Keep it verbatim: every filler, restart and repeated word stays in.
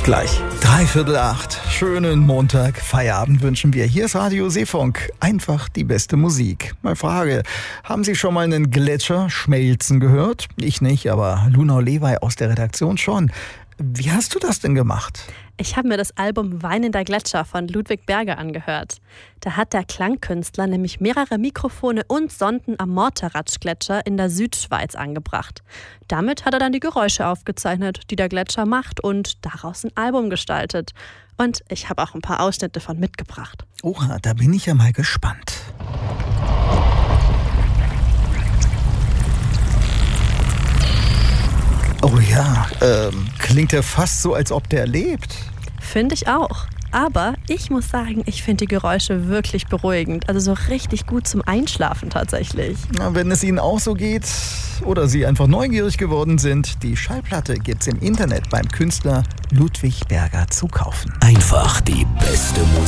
Gleich. Dreiviertel acht. Schönen Montag, Feierabend wünschen wir. Hier ist Radio Seefunk. Einfach die beste Musik. Mal Frage, haben Sie schon mal einen Gletscher schmelzen gehört? Ich nicht, aber Luna Lewey aus der Redaktion schon. Wie hast du das denn gemacht? Ich habe mir das Album Weinender Gletscher von Ludwig Berger angehört. Da hat der Klangkünstler nämlich mehrere Mikrofone und Sonden am Morteratsch-Gletscher in der Südschweiz angebracht. Damit hat er dann die Geräusche aufgezeichnet, die der Gletscher macht, und daraus ein Album gestaltet. Und ich habe auch ein paar Ausschnitte von mitgebracht. Oha, da bin ich ja mal gespannt. Oh ja, ähm, klingt ja fast so, als ob der lebt. Finde ich auch. Aber ich muss sagen, ich finde die Geräusche wirklich beruhigend. Also so richtig gut zum Einschlafen tatsächlich. Na, wenn es Ihnen auch so geht oder Sie einfach neugierig geworden sind, die Schallplatte gibt's im Internet beim Künstler Ludwig Berger zu kaufen. Einfach die beste Musik.